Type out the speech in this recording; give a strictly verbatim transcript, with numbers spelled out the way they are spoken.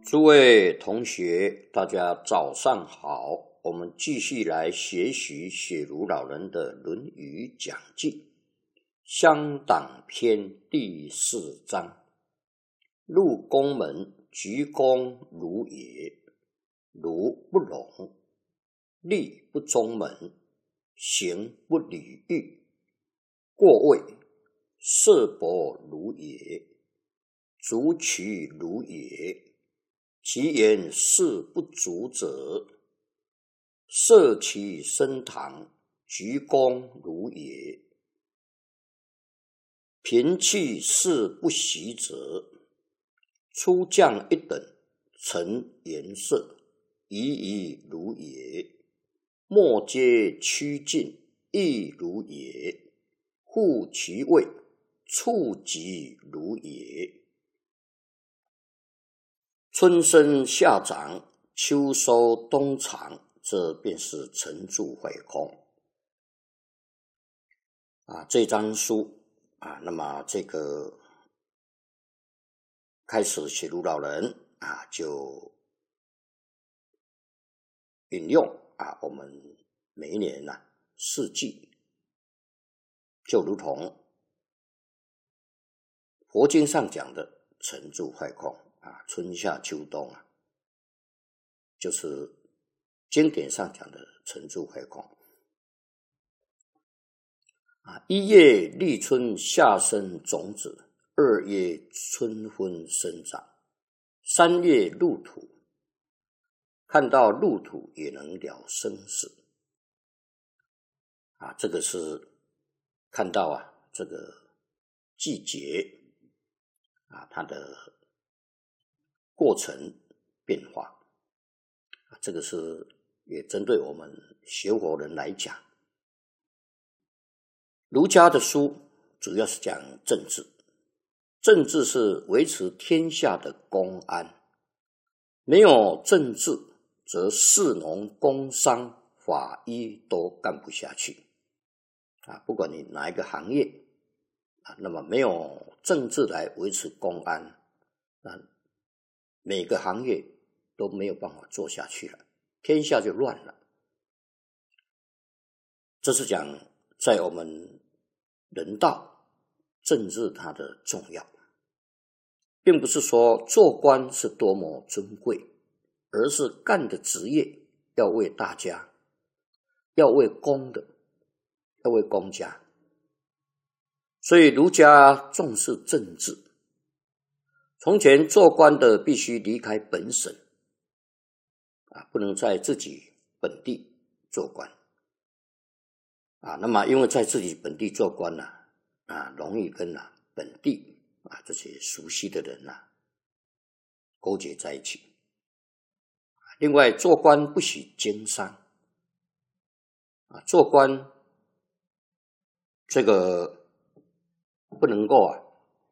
诸位同学，大家早上好。我们继续来学习雪茹老人的《论语讲记》乡党篇第四章。入宫门，鞠躬如也，如不容；立不中门，行不礼遇。过位，色薄如也，足取如也。其言事不足者，设其升堂，鞠躬如也；贫气事不习者，出降一等，陈颜色，仪仪如也；莫皆趋近，亦如也；护其位，处己如也。春生夏长，秋收冬藏，这便是成住坏空啊。这张书啊，那么这个开始雪茹老人啊，就引用啊，我们每一年啊四季，就如同佛经上讲的成住坏空。啊，春夏秋冬啊，就是经典上讲的成住坏空啊。一月立春，夏生种子；二月春分生长；三月入土，看到入土也能了生死啊。这个是看到啊，这个季节啊，它的过程变化，这个是也针对我们学佛人来讲。儒家的书主要是讲政治，政治是维持天下的公安，没有政治，则士农工商法医都干不下去啊。不管你哪一个行业啊，那么没有政治来维持公安，那每个行业都没有办法做下去了，天下就乱了。这是讲在我们人道政治它的重要，并不是说做官是多么尊贵，而是干的职业要为大家，要为公的，要为公家。所以儒家重视政治。从前做官的必须离开本省啊，不能在自己本地做官啊。那么因为在自己本地做官呢啊，容易跟啊本地啊这些熟悉的人啊勾结在一起。另外做官不许经商啊，做官这个不能够啊